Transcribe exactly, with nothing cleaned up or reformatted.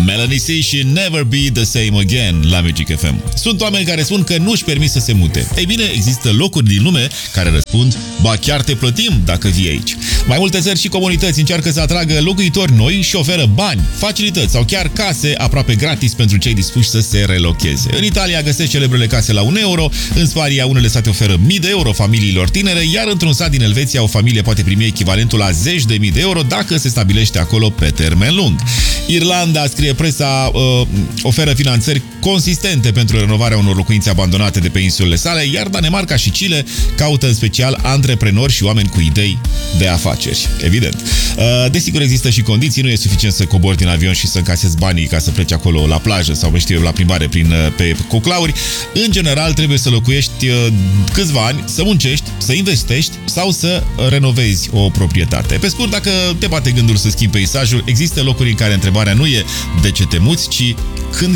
Melanie C și Never Be The Same Again la Magic F M. Sunt oameni care spun că nu își permit să se mute. Ei bine, există locuri din lume care răspund: ba chiar te plătim dacă vii aici. Mai multe țări și comunități încearcă să atragă locuitori noi și oferă bani, facilități sau chiar case aproape gratis pentru cei dispuși să se relocheze. În Italia găsești celebrele case la un euro, în Spania unele state oferă mii de euro familiilor tinere, iar într-un sat din Elveția o familie poate primi echivalentul la zeci de mii de euro dacă se stabilește acolo pe termen lung. Irlanda, scrie presa, uh, oferă finanțări consistente pentru renovarea unor locuințe abandonate de pe insulele sale, iar Danemarca și Chile caută în special antreprenori și oameni cu idei de afaceri. Evident. Uh, desigur, există și condiții, nu e suficient să cobori din avion și să încasezi banii ca să pleci acolo la plajă sau, știu eu, la plimbare prin, pe coclauri. În general, trebuie să locuiești uh, câțiva ani, să muncești, să investești sau să renovezi o proprietate. Pe scurt, dacă te bate gândul să schimbi peisajul, există locuri în care întrebarea nu e de ce te muți, ci când